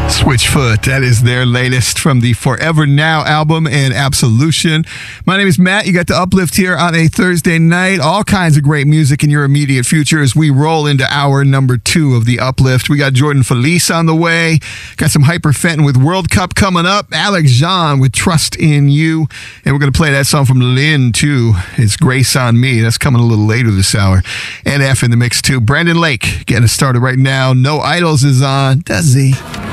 Switchfoot, that is their latest from the Forever Now album and Absolution. My name is Matt. You got the Uplift here on a Thursday night. All kinds of great music in your immediate future as we roll into hour number 2 of the Uplift. We got Jordan Felice on the way. Got some Hyper Fenton with World Cup coming up. Alex Jean with Trust in You. And we're going to play that song from Lynn, too. It's Grace on Me. That's coming a little later this hour. And F in the mix, too. Brandon Lake getting us started right now. No Idols is on. Does he?